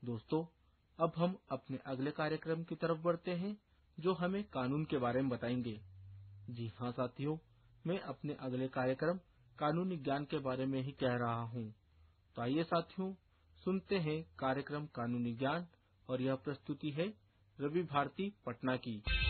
दोस्तों, अब हम अपने अगले कार्यक्रम की तरफ बढ़ते हैं, जो हमें कानून के बारे में बताएंगे। जी हाँ साथियों, मैं अपने अगले कार्यक्रम कानूनी ज्ञान के बारे में ही कह रहा हूँ। तो आइए साथियों, सुनते हैं कार्यक्रम कानूनी ज्ञान, और यह प्रस्तुति है रवि भारती पटना की।